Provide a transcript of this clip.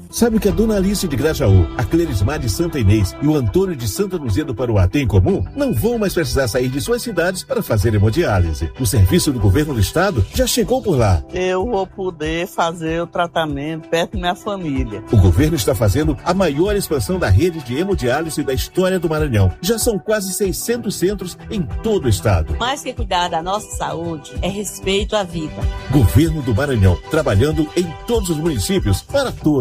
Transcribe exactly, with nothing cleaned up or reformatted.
Sabe que a Dona Alice de Grajaú, a Clerismar de Santa Inês e o Antônio de Santa Luzia do Paruá têm em comum? Não vão mais precisar sair de suas cidades para fazer hemodiálise. O serviço do governo do estado já chegou por lá. Eu vou poder fazer o tratamento perto da minha família. O governo está fazendo a maior expansão da rede de hemodiálise da história do Maranhão. Já são quase seiscentos centros em todo o estado. Mais que cuidar da nossa saúde, é respeito à vida. Governo do Maranhão, trabalhando em todos os municípios para todos.